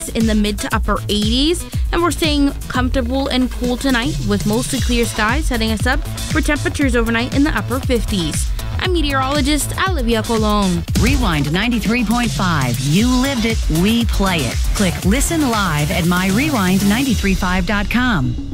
in the mid to upper 80s, and we're staying comfortable and cool tonight with mostly clear skies, setting us up for temperatures overnight in the upper 50s. I'm meteorologist Olivia Colon. Rewind 93.5. You lived it, we play it. Click Listen Live at myrewind935.com.